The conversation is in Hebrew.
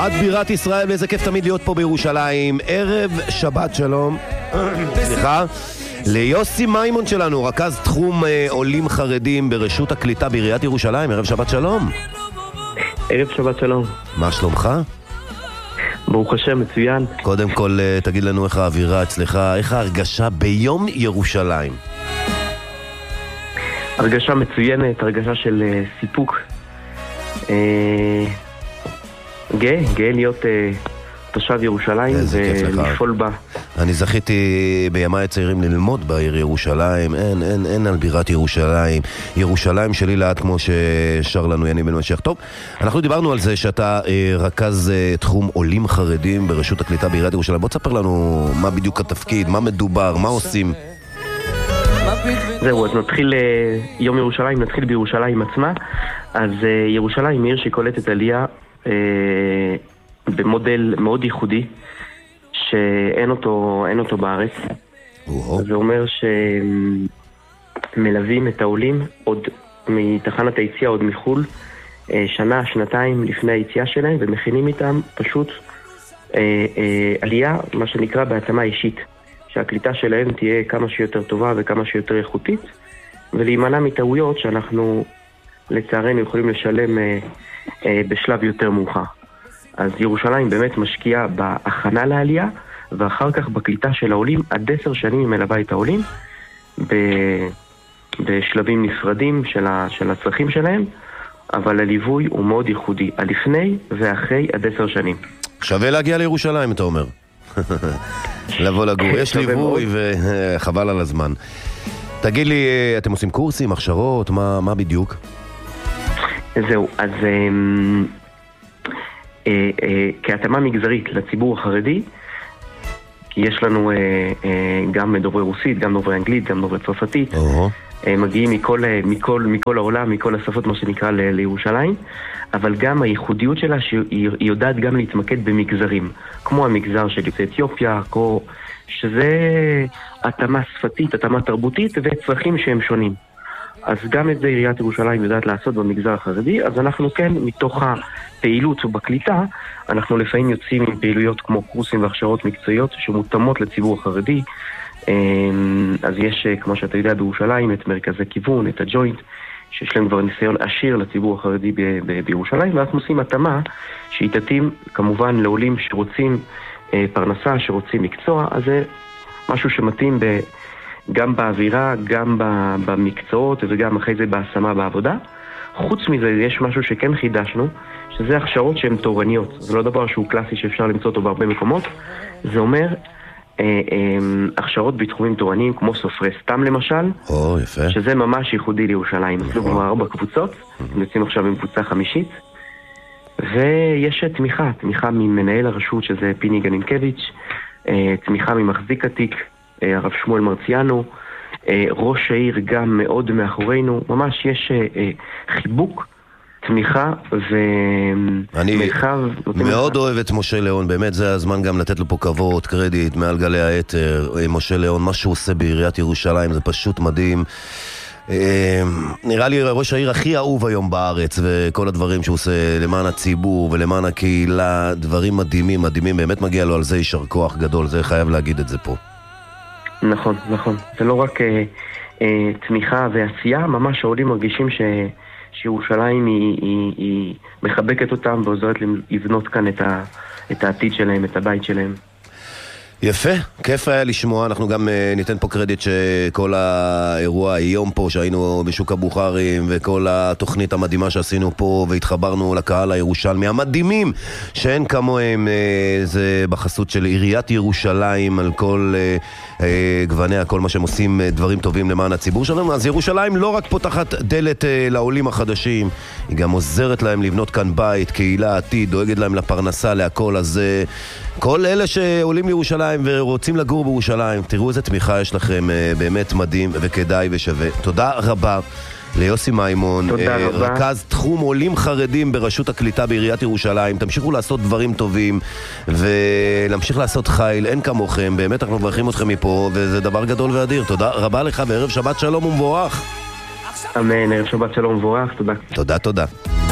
עד בירת ישראל, ואיזה כיף תמיד להיות פה בירושלים. ערב שבת שלום. סליחה. ליוסי מימון שלנו, רכז תחום עולים חרדים ברשות הקליטה בעיריית ירושלים. ערב שבת שלום. ערב שבת שלום. מה שלומך? ברוך השם, מצוין. קודם כל, תגיד לנו איך האווירה אצלך, איך ההרגשה ביום ירושלים? הרגשה מצוינת, הרגשה של סיפוק. גאה להיות תושב ירושלים ולפעול בה. אני זכיתי בימי הצעירים ללמוד בעיר ירושלים. אין על בירת ירושלים. ירושלים שלי לאט, כמו ששר לנו יני בן משיח. טוב, אנחנו דיברנו על זה שאתה רכז תחום עולים חרדים ברשות הקליטה בעיריית ירושלים. בוא תספר לנו מה בדיוק התפקיד, מה מדובר, מה עושים. זהו, אז נתחיל יום ירושלים, נתחיל בירושלים עצמה. אז ירושלים היא עיר שקולטת עלייה במודל מאוד ייחודי שאין אותו בארץ. זה אומר שמלווים את העולים עוד מתחנת היציאה, עוד מחול, שנה, שנתיים לפני היציאה שלהם, ומכינים איתם פשוט עלייה, מה שנקרא בהתאמה אישית, שהקליטה שלהם תהיה כמה שיותר טובה וכמה שיותר איכותית, ולהימנע מטעויות שאנחנו לצערנו יכולים לשלם בשלב יותר מאוחר. אז ירושלים באמת משקיעה בהכנה לעלייה, ואחר כך בקליטה של העולים. עד 10 שנים היא מלווה את העולים בשלבים נפרדים של הצרכים שלהם, אבל הליווי הוא מאוד ייחודי, הלפני ואחרי עד 10 שנים. שווה להגיע לירושלים, אתה אומר. לבוא לגור. יש ליווי וחבל על הזמן. תגיד לי, אתם עושים קורסים, הכשרות, מה בדיוק? זהו, אז כהתאמה מגזרית לציבור החרדי, כי יש לנו גם דוברי רוסית, גם דוברי אנגלית, גם דוברי צרפתית, מגיעים מכל העולם, מכל השפות, מה שנקרא, לירושלים, אבל גם הייחודיות שלה שהיא יודעת גם להתמקד במגזרים, כמו המגזר של יוצאי אתיופיה, שזה התאמה שפתית, התאמה תרבותית וצרכים שהם שונים. אז גם את זה עיריית ירושלים יודעת לעשות במגזר החרדי. אז אנחנו כן, מתוך הפעילות ובקליטה, אנחנו לפעמים יוצאים עם פעילויות כמו קורסים והכשרות מקצועיות שמותאמות לציבור החרדי. אז יש, כמו שאתה יודע, בירושלים את מרכזי כיוון, את הג'וינט, שיש להם כבר ניסיון עשיר לציבור החרדי בירושלים, ואנחנו עושים התאמה שהיא תתאים כמובן לעולים שרוצים פרנסה, שרוצים מקצוע. אז זה משהו שמתאים גם באווירה, גם במקצועות וגם אחרי זה בהשמה בעבודה. חוץ מזה יש משהו שכן חידשנו, שזה הכשרות שהן תורניות. זה לא דבר שהוא קלאסי שאפשר למצוא אותו בהרבה מקומות. זה אומר הכשרות בתחומים תורניים כמו סופרי סתם למשל, יפה. שזה ממש ייחודי לירושלים. עשו כבר 4 קבוצות, יוצאים עכשיו עם קבוצה 5, ויש תמיכה ממנהל הרשות שזה פיני גנינקביץ', תמיכה ממחזיק התיק הרב שמואל מרציאנו, ראש העיר גם מאוד מאחורינו. ממש יש חיבוק, תמיכה ומרחב. אני מאוד אוהב את משה ליאון, באמת זה הזמן גם לתת לו פה כבוד, קרדיט מעל גלי היתר. משה ליאון, מה שהוא עושה בעיריית ירושלים זה פשוט מדהים. נראה לי ראש העיר הכי אהוב היום בארץ, וכל הדברים שהוא עושה למען הציבור ולמען הקהילה, דברים מדהימים, באמת מגיע לו על זה יישר כוח גדול, זה חייב להגיד את זה פה. נכון. זה לא רק תמיכה ועשייה, ממש העולים מרגישים שירושלים היא מחבקת אותם ועוזרת להם לבנות כאן את העתיד שלהם, את הבית שלהם. יפה, כיף היה לשמוע. אנחנו גם ניתן פה קרדיט שכל האירוע היום פה שהיינו בשוק הבוחרים וכל התוכנית המדהימה שעשינו פה והתחברנו לקהל הירושלמי המדהימים שאין כמוהם, זה בחסות של עיריית ירושלים על כל גווניה, כל מה שהם עושים דברים טובים למען הציבור שלנו. אז ירושלים לא רק פותחת דלת לעולים החדשים, היא גם עוזרת להם לבנות כאן בית, קהילה, עתיד, דואגת להם לפרנסה, להכל. אז כל אלה שעולים לירושלים ורוצים לגור בירושלים, תראו איזה תמיכה יש לכם, באמת מדהים וכדאי ושווה. תודה רבה ליוסי מימון, רכז תחום עולים חרדים ברשות הקליטה בעיריית ירושלים. תמשיכו לעשות דברים טובים ולהמשיך לעשות חיל, אין כמוכם, באמת אנחנו מברכים אתכם מפה וזה דבר גדול ואדיר. תודה רבה לך וערב שבת שלום ומבורך. אמן, ערב שבת שלום ומבורך, תודה. תודה.